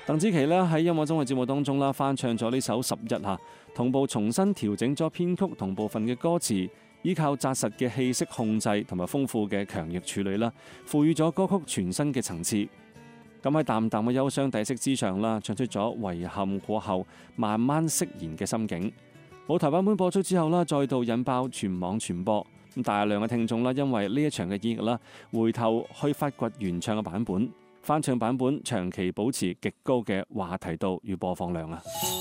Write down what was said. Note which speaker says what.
Speaker 1: 鄧紫棋咧喺音樂綜藝節目當中啦，翻唱咗呢首《十一》嚇，同步重新調整咗編曲同部分嘅歌詞，依靠紮實嘅氣息控制同埋豐富嘅強弱處理啦，賦予咗歌曲全新嘅層次。咁喺淡淡嘅憂傷底色之上啦，唱出咗遺憾過後慢慢釋然嘅心境。舞台版本播出之後啦，再度引爆全網傳播。咁大量嘅聽眾啦，因為呢一場嘅演繹啦，回頭去發掘原唱嘅版本。翻唱版本長期保持極高嘅話題度與播放量啊！